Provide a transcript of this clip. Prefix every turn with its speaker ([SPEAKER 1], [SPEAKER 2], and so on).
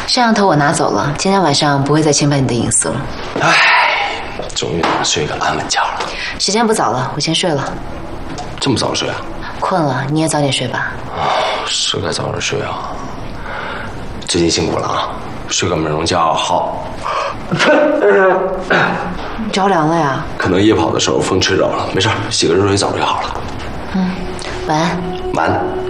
[SPEAKER 1] 摄像头我拿走了，今天晚上不会再侵犯你的隐私了。
[SPEAKER 2] 唉，终于能睡个安稳觉了。
[SPEAKER 1] 时间不早了，我先睡了。
[SPEAKER 2] 这么早睡啊？
[SPEAKER 1] 困了，你也早点睡吧。
[SPEAKER 2] 是该早点睡啊。最近辛苦了啊，睡个美容觉好。
[SPEAKER 1] 着凉了呀？
[SPEAKER 2] 可能夜跑的时候风吹着了，没事，洗个热水澡就好了。
[SPEAKER 1] 晚安。
[SPEAKER 2] 晚安。